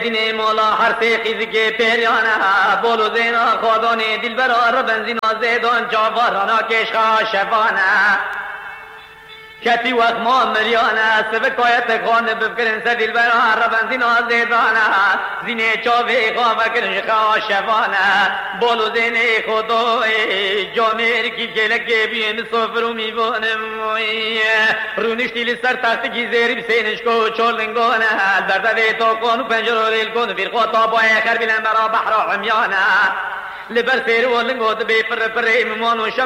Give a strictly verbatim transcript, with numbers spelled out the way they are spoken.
دین مولا هر سیخیز که پیریانه بولو زینا خودانی دل برار بنزینا زیدان جاوارانا کشخا شفانه کتی وقت ما مریانه سبکایت خان بفکرن سه دل برار بنزینا زیدانه زینه چاوی خواه کرن شخا شفانه بولو زینه خدای جامیر کی کلکه بیم سفرو میبانم رونشتی لسر تخت کی زیری بسینش کو چولنگانه درده تو کن پنجرو ریل کن بیر خطا با اخر بلن برا بحر عمیانه لبر سیر ولنگو دبی پر پر ایمانو